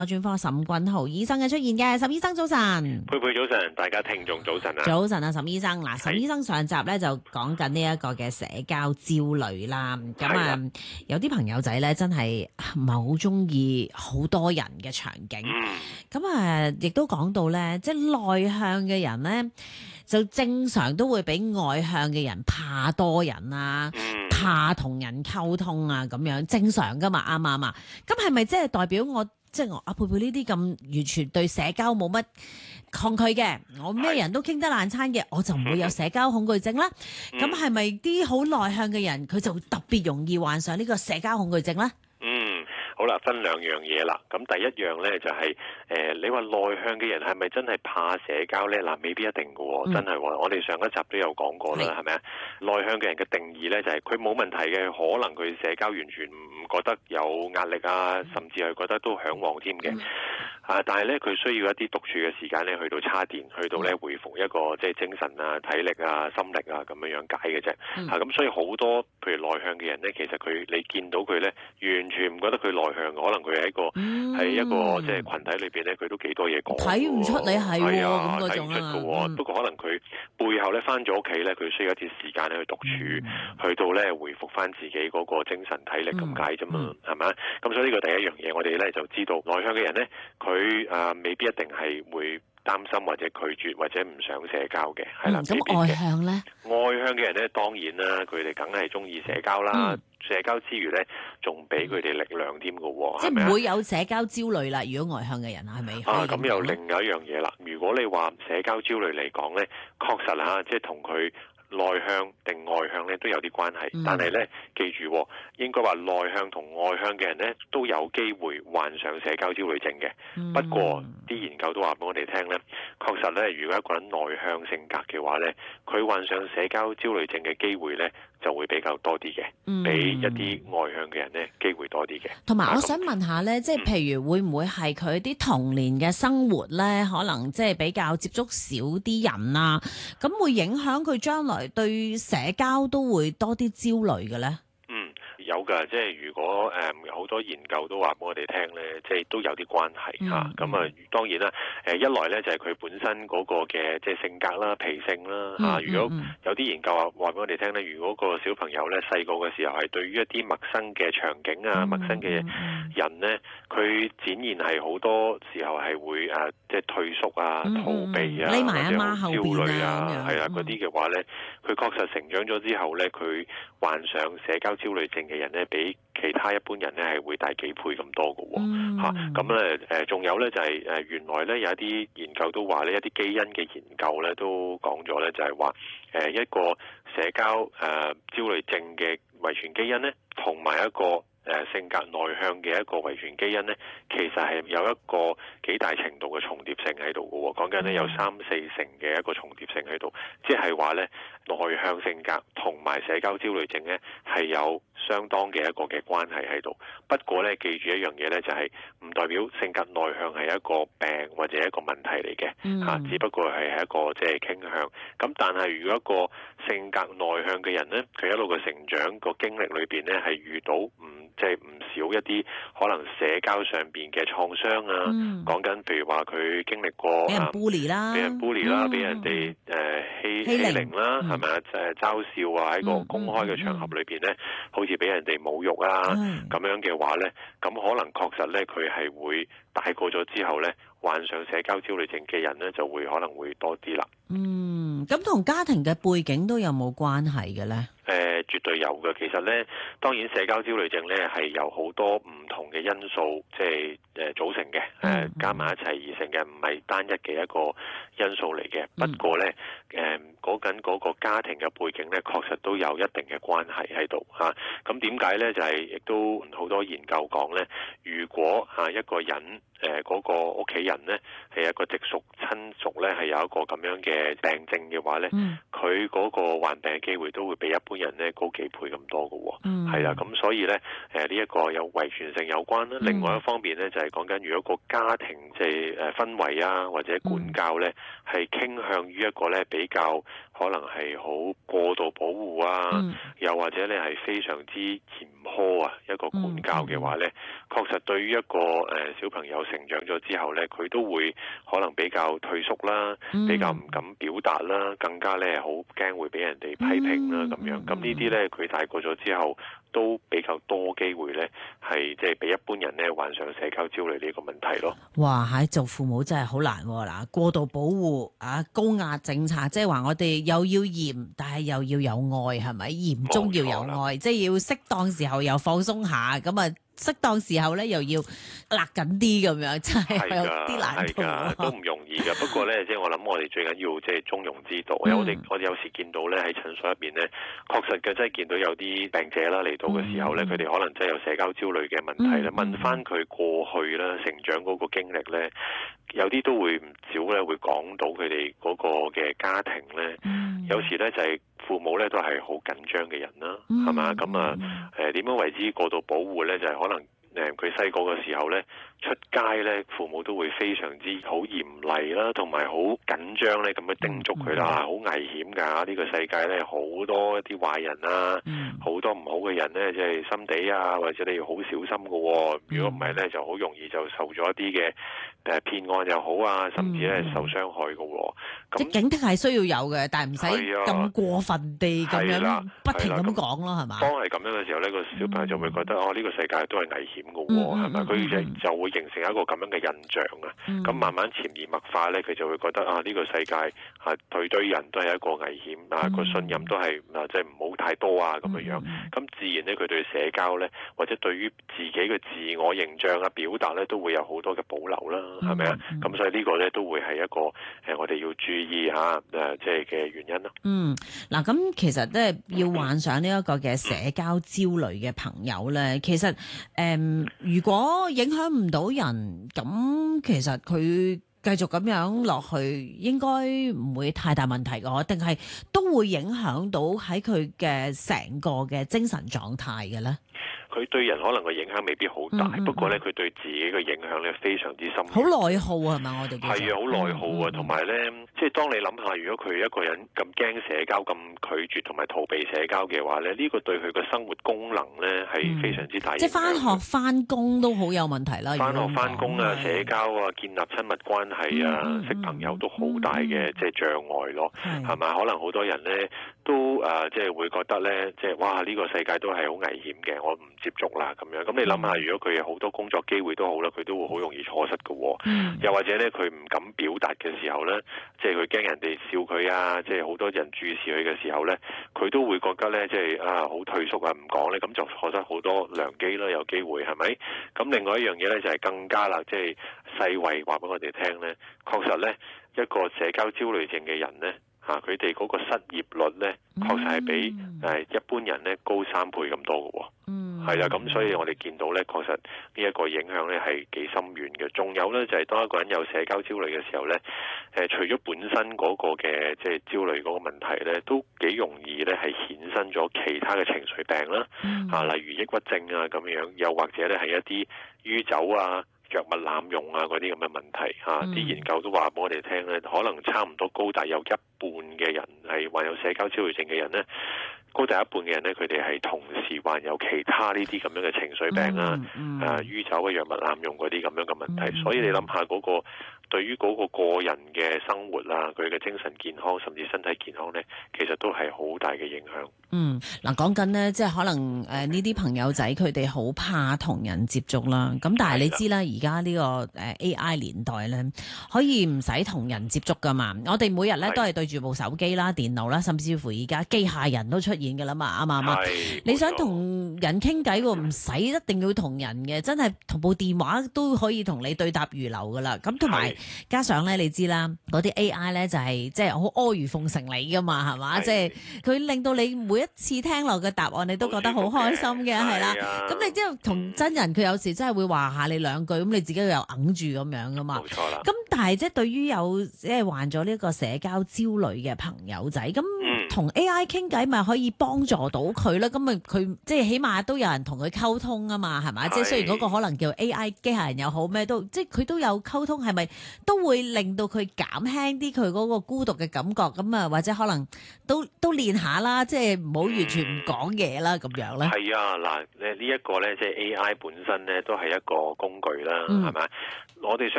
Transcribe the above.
專科岑君豪醫生嘅出現嘅。岑醫生早晨， 佩佩早晨，大家聽眾早晨啊！ 早晨啊，岑醫生。嗱，岑醫生上集咧就講緊呢一個嘅社交焦慮啦。咁有啲朋友仔咧真係唔係好中意好多人嘅場景。咁亦都講到咧，即係內向嘅人咧，就正常都會比外向嘅人怕多人啊，怕同人溝通啊，咁樣正常噶嘛，啱唔啱啊？咁係咪即係代表我即係我阿佩佩呢啲咁完全對社交冇乜抗拒嘅，我咩人都傾得爛餐嘅，我就唔會有社交恐懼症啦？咁係咪啲好內向嘅人佢就特別容易患上呢個社交恐懼症咧？ 好啦，分兩樣嘢啦。咁第一樣咧就係你話內向嘅人係咪真係怕社交咧？嗱，未必一定嘅喎，真係喎。我哋上一集都有講過啦，係咪啊？內向嘅人嘅定義咧就係佢冇問題嘅，可能佢社交完全唔覺得有壓力啊，甚至係覺得都嚮往添嘅。但係咧佢需要一啲獨處嘅時間咧，去到叉電，去到咧回復一個即係精神啊、體力啊、心力啊咁樣解嘅啫。咁所以好多譬如內向嘅人咧，其實你見到佢咧，完全唔覺得佢內向，可能佢喺一個即係群體裏邊咧，佢都幾多嘢講。睇唔出你係咁嗰種睇唔出嘅喎。不過可能佢背後咧翻咗屋企咧，佢需要一啲時間咧去獨處，去到咧回復翻自己嗰個精神體力咁解啫嘛，係咪？咁所以呢個第一樣嘢，我哋咧就知道內向嘅人咧，佢未必一定係會擔心或者拒絕或者唔想社交嘅，係啦。 咁外向咧？ 外向嘅人咧，當然啦，佢哋梗係中意社交啦。社交之餘咧，仲俾佢哋力量添㗎喎， 即係唔會有社交焦慮啦。如果外向嘅人係咪？ 咁又另外一樣嘢啦。如果你話社交焦慮嚟講咧，確實啦，即係同佢內向定外向咧都有啲關係，但係咧記住，應該話內向同外向嘅人咧都有機會患上社交焦慮症嘅。不過啲研究都話俾我哋聽咧，確實咧，如果一個人內向性格嘅話咧，佢患上社交焦慮症嘅機會咧就會比較多啲嘅，比一啲外向嘅人咧機會多啲嘅。 同埋我想問下咧，即係譬如會唔會係佢啲童年嘅生活咧，可能即係比較接觸少啲人啊，咁會影響佢將來對社交都會多啲焦慮嘅咧？ 有㗎，即係如果好多研究都話俾我哋聽咧，即係都有啲關係嚇。咁當然啦，一來咧就係佢本身嗰個嘅即係性格啦、脾性啦嚇。如果有啲研究話俾我哋聽咧，如果個小朋友咧細個嘅時候係對於一啲陌生嘅場景啊、陌生嘅人咧，佢展現係好多時候係會即係退縮啊、逃避啊， 匿埋阿媽後邊焦慮啊，係啦嗰啲嘅話咧，佢確實成長咗之後咧，佢患上社交焦慮症嘅人咧，比其他一般人咧係會大幾倍咁多嘅喎嚇。咁咧仲有咧就係原來咧有一啲研究都話呢，一啲基因嘅研究咧都講咗咧，就係話一個社交焦慮症嘅遺傳基因咧，同埋一個性格內向嘅一個遺傳基因咧，其實係有一個幾大程度嘅重疊性喺度嘅喎。講緊咧有3-4成嘅一個重疊性喺度，即係話咧內向性格同埋社交焦慮症咧係有相當嘅一個嘅關係喺度。不過咧記住一樣嘢咧，就係唔代表性格內向係一個病或者一個問題嚟嘅，只不過係一個即係傾向。咁但係如果一個性格內向嘅人咧，佢一路嘅成長個經歷裏邊咧係遇到即係唔少一啲可能社交上邊嘅創傷啊，講緊譬如話佢經歷過俾人 bully 啦， 俾人哋欺凌啦，係咪啊？嘲笑啊，喺個公開嘅場合裏邊咧，好似俾人哋侮辱啊咁樣嘅話咧，咁可能確實咧佢係會大個咗之後咧，患上社交焦慮症嘅人咧就會可能會多啲啦。 咁同家庭嘅背景都有冇關係嘅咧？ 絕對有嘅。其實咧，當然社交焦慮症咧係由好多唔同嘅因素即係組成嘅，加埋一齊而成嘅，唔係單一嘅一個因素嚟嘅。不過咧，講緊嗰個家庭嘅背景咧，確實都有一定嘅關係喺度嚇。咁點解咧？就係亦都好多研究講咧，如果一個人嗰個屋企人咧係一個直屬親屬咧係有一個咁樣嘅病症嘅話咧，佢嗰個患病嘅機會都會比一般人咧高幾倍咁多嘅喎。係啦，咁所以咧呢一個有遺傳性有關啦。另外一方面咧就係講緊如果個家庭即係氛圍啊或者管教咧係傾向於一個咧比較可能係好過度保護啊，又或者咧係非常之嚴苛啊一個管教嘅話咧，確實對於一個小朋友成長咗之後咧，佢都會可能比較退縮啦，比較唔敢表達啦，更加咧好驚會俾人哋批評啦咁樣。咁呢啲咧佢大個咗之後，都比較多機會咧，係即係比一般人咧患上社交焦慮呢個問題咯。 哇！做父母真係好難喎。嗱，過度保護啊，高壓政策，即係話我哋又要嚴，但係又要有愛，係咪？嚴中要有愛，即係要適當時候又放鬆下，咁啊適當時候咧又要勒緊啲咁樣，真係有啲難度。 都唔容易㗎。不過咧，即係我諗，我哋最緊要即係中庸之道。我哋有時見到咧喺診所入邊咧，確實嘅真係見到有啲病者啦嚟到嘅時候咧，佢哋可能真係有社交焦慮嘅問題咧。問翻佢過去啦，成長嗰個經歷咧，有啲都會唔少咧會講到佢哋嗰個嘅家庭咧，有時咧就係父母咧都係好緊張嘅人啦，係嘛？咁啊點樣為之過度保護咧？就係可能佢細個嘅時候咧，出街咧，父母都會非常之好嚴厲啦，同埋好緊張咧，咁樣叮囑佢啦，好危險㗎！呢個世界咧好多一啲壞人啊，好多唔好嘅人咧，即係心地啊，或者你要好小心㗎喎。如果唔係咧，就好容易就受咗一啲嘅騙案又好啊，甚至咧受傷害㗎喎。 即係警惕係需要有嘅，但係唔使咁過分地咁樣不停咁講咯，係嘛？ 當係咁樣嘅時候呢，個小朋友就會覺得呢個世界都係危險㗎喎，係咪？佢就會形成一個咁樣嘅印象啊。咁慢慢潛移默化呢，佢就會覺得呢個世界對對人都係一個危險啊，個信任都係即係唔好太多啊咁樣樣。咁自然呢，佢對社交呢，或者對於自己嘅自我形象啊表達呢，都會有好多嘅保留啦，係咪啊？咁所以呢個呢，都會係一個我哋要注意下即係嘅原因咯。 嗱，咁其實咧要患上呢一個嘅社交焦慮嘅朋友咧，其實如果影響唔到人，咁其實佢繼續咁樣落去，應該唔會太大問題嘅，定係都會影響到喺佢嘅成個嘅精神狀態嘅咧？ 佢對人可能個影響未必好大，不過咧佢對自己嘅影響咧非常之深。 好內耗係咪？我哋係啊，好內耗啊，同埋咧，即係當你諗下，如果佢一個人咁驚社交、咁拒絕同埋逃避社交嘅話咧，呢個對佢嘅生活功能咧係非常之大影響。 即係返學返工都好有問題啦。 返學返工啊，社交啊，建立親密關係啊，識朋友都好大嘅即係障礙咯，係咪？可能好多人咧都即係會覺得咧，即係哇呢個世界都係好危險嘅，我唔接觸啦咁樣。咁你諗下，如果佢有好多工作機會都好啦，佢都會好容易錯失嘅喎。又或者咧，佢唔敢表達嘅時候咧，即係佢驚人哋笑佢啊，即係好多人注視佢嘅時候咧，佢都會覺得咧，即係好退縮啊，唔講咧，咁就錯失好多良機啦，有機會係咪？咁另外一樣嘢咧就係更加啦，即係世衛話俾我哋聽咧，確實咧一個社交焦慮症嘅人咧。佢哋嗰個失業率咧，確實係比一般人咧高3倍咁多嘅喎。係啦，咁所以我哋見到咧，確實呢一個影響咧係幾深遠嘅。仲有咧就係當一個人有社交焦慮嘅時候咧，除咗本身嗰個嘅即係焦慮嗰個問題咧，都幾容易咧係衍生咗其他嘅情緒病啦。例如抑鬱症啊咁樣，又或者咧係一啲酗酒啊、藥物濫用啊嗰啲咁嘅問題啲研究都話俾我哋聽咧，可能差唔多高達有一半嘅人係患有社交焦慮症嘅人咧，高達一半嘅人咧，佢哋係同時患有其他呢啲咁樣嘅情緒病啊、酗酒嘅藥物濫用嗰啲咁樣嘅問題。所以你諗下嗰個對於嗰個人嘅生活啊，佢嘅精神健康甚至身體健康咧，其實都係好大嘅影響。 嗱講緊咧，即係可能呢啲朋友仔佢哋好怕同人接觸啦。咁但係你知啦，而家呢個AI 年代咧，可以唔使同人接觸噶嘛。我哋每日咧都係對住部手機啦、電腦啦，甚至乎而家機械人都出現噶啦嘛，啱唔啱？你想同人傾偈喎，唔使一定要同人嘅，真係同部電話都可以同你對答如流噶啦。咁同埋加上咧，你知啦，嗰啲 AI 咧就係即係好阿諛奉承你噶嘛，係嘛？即係佢令到你每一次聽落嘅答案，你都覺得好開心嘅，係啦。咁你之後同真人，佢有時真係會話下你兩句，咁你自己又揞住咁樣噶嘛。 冇錯啦。 咁但係即係對於有即係患咗呢個社交焦慮嘅朋友仔，咁同 AI 傾偈咪可以幫助到佢啦。咁咪佢即係起碼都有人同佢溝通啊嘛，係咪？即係雖然嗰個可能叫 AI 機械人又好咩都，即係佢都有溝通，係咪都會令到佢減輕啲佢嗰個孤獨嘅感覺？咁啊，或者可能都練下啦，即係唔好完全唔講嘢啦，咁樣咧。 係啊，嗱，呢一個咧，即係 AI 本身咧，都係一個工具啦，係咪？我哋相